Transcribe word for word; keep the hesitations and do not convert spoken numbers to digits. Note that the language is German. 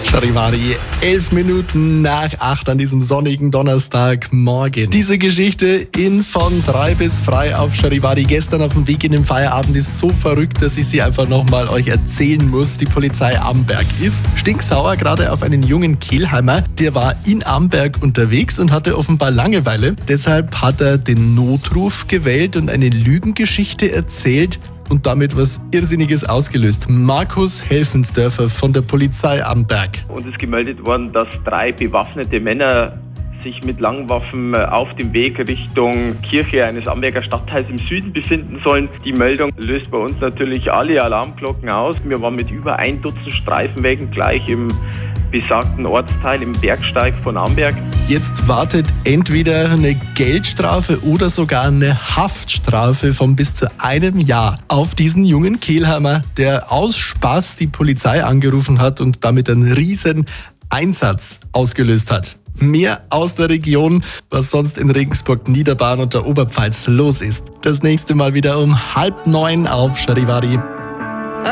Charivari, elf Minuten nach acht an diesem sonnigen Donnerstagmorgen. Diese Geschichte in von drei bis frei auf Charivari gestern auf dem Weg in den Feierabend ist so verrückt, dass ich sie einfach nochmal euch erzählen muss. Die Polizei Amberg ist stinksauer gerade auf einen jungen Kelheimer. Der war in Amberg unterwegs und hatte offenbar Langeweile. Deshalb hat er den Notruf gewählt und eine Lügengeschichte erzählt und damit was Irrsinniges ausgelöst. Markus Helfensdörfer von der Polizei Amberg. Uns ist gemeldet worden, dass drei bewaffnete Männer sich mit Langwaffen auf dem Weg Richtung Kirche eines Amberger Stadtteils im Süden befinden sollen. Die Meldung löst bei uns natürlich alle Alarmglocken aus. Wir waren mit über ein Dutzend Streifenwägen gleich im besagten Ortsteil im Bergsteig von Amberg. Jetzt wartet entweder eine Geldstrafe oder sogar eine Haftstrafe von bis zu einem Jahr auf diesen jungen Kelheimer, der aus Spaß die Polizei angerufen hat und damit einen riesen Einsatz ausgelöst hat. Mehr aus der Region, was sonst in Regensburg, Niederbayern und der Oberpfalz los ist. Das nächste Mal wieder um halb neun auf Charivari.